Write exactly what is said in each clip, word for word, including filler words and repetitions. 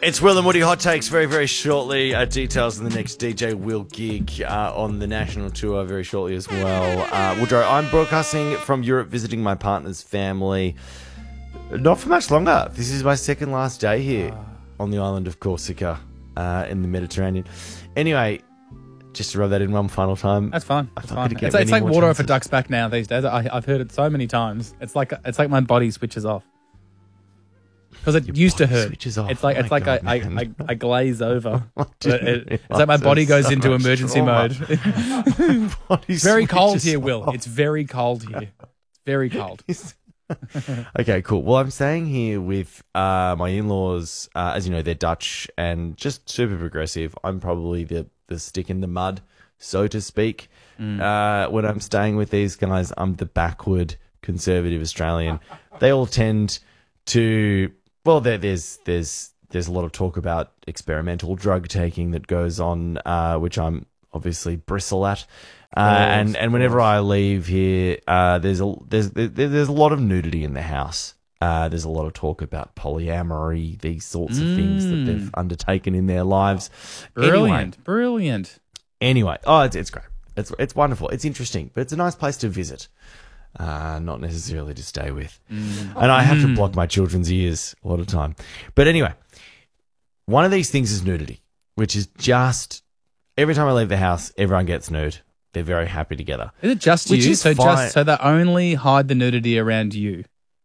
It's Will and Woody Hot Takes very, very shortly. Uh, details on the next D J Will gig uh, on the national tour very shortly as well. Uh, Woodrow, I'm broadcasting from Europe, visiting my partner's family. Not for much longer. This is my second last day here on the island of Corsica uh, in the Mediterranean. Anyway, just to rub that in one final time. That's fine. That's fine. It's, it's like water off a duck's back now these days. I, I've heard it so many times. It's like it's like my body switches off. Because it Your used to hurt. Off. It's like oh it's like God, I, I, I I glaze over. it, it, it's oh, like my body goes so into emergency trauma. mode. It's very cold here, Will. Off. It's very cold here. It's very cold. Okay, cool. Well, I'm staying here with uh, my in-laws. Uh, as you know, they're Dutch and just super progressive. I'm probably the, the stick in the mud, so to speak. Mm. Uh, when I'm staying with these guys, I'm the backward conservative Australian. They all tend to... Well, there, there's there's there's a lot of talk about experimental drug taking that goes on, uh, which I'm obviously bristle at. Uh, and and whenever I leave here, uh, there's a there's there's a lot of nudity in the house. Uh, there's a lot of talk about polyamory, these sorts of things that they've undertaken in their lives. Brilliant, anyway, brilliant. Anyway, oh, it's it's great. It's it's wonderful. It's interesting, but it's a nice place to visit. Uh, not necessarily to stay with. Mm. And I have to block my children's ears a lot of time. But anyway, one of these things is nudity, which is just every time I leave the house, everyone gets nude. They're very happy together. Is it just which you? Is so fine. just so they only hide the nudity around you?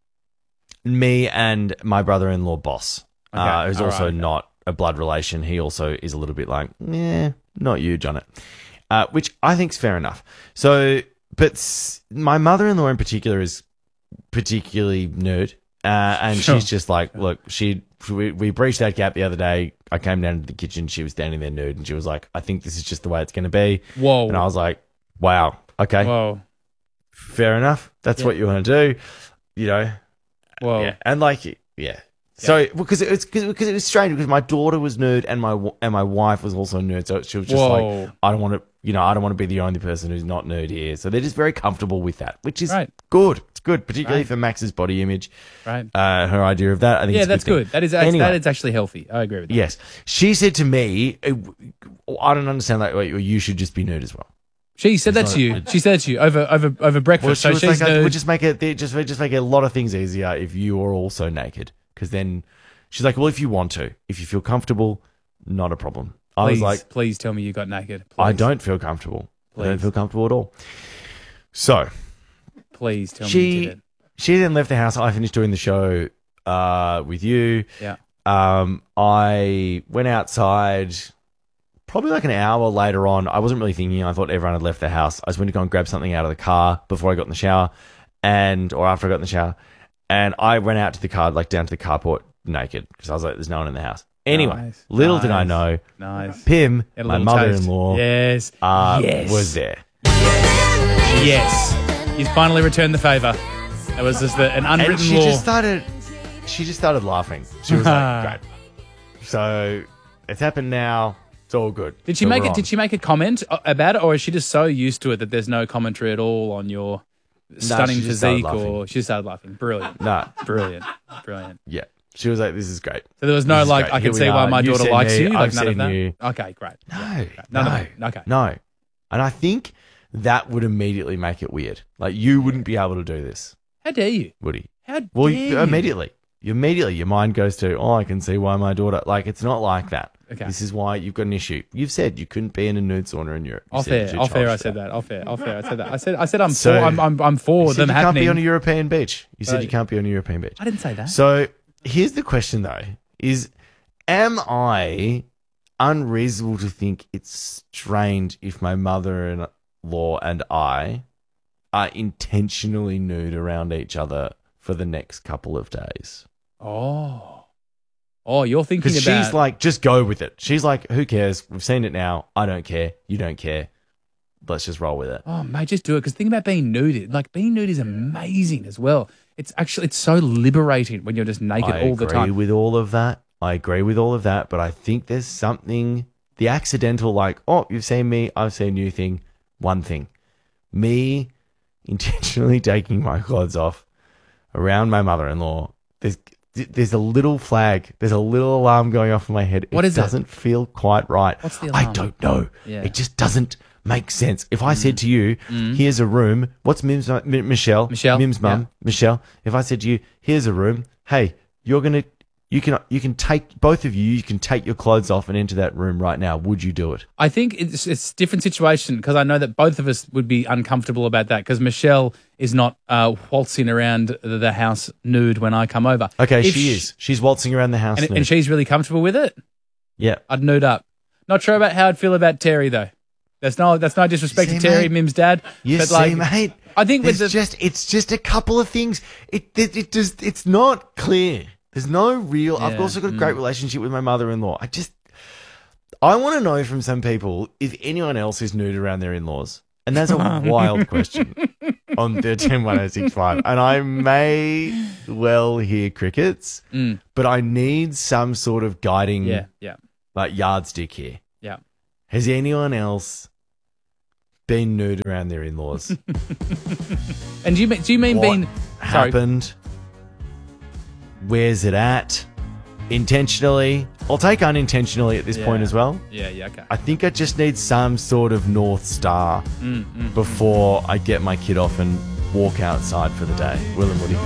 Me and my brother-in-law boss, okay. uh, who's All also right, okay. not a blood relation. He also is a little bit like, yeah, not you, Johnnet. Uh, which I think's fair enough. So... But my mother-in-law in particular is particularly nude, uh, and sure. she's just like, look, she we, we breached that gap the other day. I came down to the kitchen, she was standing there nude, and she was like, I think this is just the way it's going to be. Whoa. And I was like, wow, okay. Whoa. Fair enough. That's yeah. what you want to do, you know. Whoa. Yeah. And like, yeah. So, because it was because it was strange because my daughter was nude and my and my wife was also nude, so she was just Whoa. like, I don't want to, you know, I don't want to be the only person who's not nude here. So they're just very comfortable with that, which is right. good. It's good, particularly right. for Max's body image. Right. Uh, her idea of that, I think. Yeah, it's a that's good. good. That is anyway, that is actually healthy. I agree with that. Yes, she said to me, I don't understand that. Like, you should just be nude as well. She said that to you. She said that to you over over over breakfast. Well, she so was she's like, nude. we'll just make it just just make it a lot of things easier if you are also naked, because then. She's like, well, if you want to, if you feel comfortable, not a problem. I please, was like, please tell me you got naked. Please. I don't feel comfortable. Please. I don't feel comfortable at all. So, please tell she, me you did it. She then left the house. I finished doing the show uh, with you. Yeah. Um, I went outside probably like an hour later on. I wasn't really thinking. I thought everyone had left the house. I just went to go and grab something out of the car before I got in the shower, and or after I got in the shower, and I went out to the car, like down to the carport. Naked, because I was like, there's no one in the house. Anyway, nice. little nice. did I know, nice. Pim, my my mother-in-law, yes. Uh, yes. was there. Yes. yes. He's finally returned the favour. It was just the, an unwritten and she law. just started, she just started laughing. She was like, great. So, it's happened now. It's all good. Did she so make it? on. Did she make a comment about it, or is she just so used to it that there's no commentary at all on your stunning no, physique? Or she just started laughing. Brilliant. No. Brilliant. Brilliant. Yeah. She was like, this is great. So there was no, like, I can see why my daughter likes you? Like, I've none of seen that? you. Okay, great. No. Yeah, great. None no. of that. Okay. No. And I think that would immediately make it weird. Like, you wouldn't be able to do this. How dare you? Would he? How dare well, you? Immediately. You immediately, your mind goes to, oh, I can see why my daughter... Like, it's not like that. Okay. This is why you've got an issue. You've said you couldn't be in a nude sauna in Europe. You Off said air, your off air, I child said should. that. Off air, off air, I said that. I said, I said I'm So, for, I'm, I'm, I'm for you said them you happening. can't be on a European beach. You said Uh, you can't be on a European beach. I didn't say that. So, here's the question, though, is am I unreasonable to think it's strange if my mother-in-law and I are intentionally nude around each other for the next couple of days? Oh. Oh, you're thinking Because about... she's like, just go with it. She's like, who cares? We've seen it now. I don't care. You don't care. Let's just roll with it. Oh, mate, just do it. Because think about being nude. Like, being nude is amazing as well. It's actually, it's so liberating when you're just naked I all the agree time. with all of that. I agree with all of that. But I think there's something, the accidental, like, oh, you've seen me, I've seen you thing. One thing. Me intentionally taking my clothes off around my mother-in-law. There's, th- there's a little flag. There's a little alarm going off in my head. What it is it? doesn't feel quite right. What's the I alarm? don't know. Yeah. It just doesn't make sense. If I said to you, here's a room. What's Mim's mu- M- Michelle? Michelle, Mim's mum. yeah. Michelle. If I said to you, here's a room. Hey, you're gonna. You can you can take both of you. You can take your clothes off and enter that room right now. Would you do it? I think it's it's a different situation because I know that both of us would be uncomfortable about that because Michelle is not uh, waltzing around the, the house nude when I come over. Okay, If she is. She's waltzing around the house. And, nude. and she's really comfortable with it. yeah. I'd nude up. Not sure about how I'd feel about Terry though. That's no that's no disrespect See, to Terry, mate? Mim's dad. You but see, like, mate. I think with There's the just it's just a couple of things. It it, it just it's not clear. There's no real. I've Yeah, also got a great relationship with my mother-in-law. I just I want to know from some people if anyone else is nude around their in-laws, and that's a wild question on thirteen one oh six five. And I may well hear crickets, Mm. but I need some sort of guiding yeah yeah like yardstick here. yeah. Has anyone else been nude around their in-laws? And do you mean do you mean What being sorry? happened? Where's it at? Intentionally? I'll take unintentionally at this Yeah. point as well. Yeah yeah okay. I think I just need some sort of North Star Mm, mm. before I get my kid off and walk outside for the day. Willem, what do you think?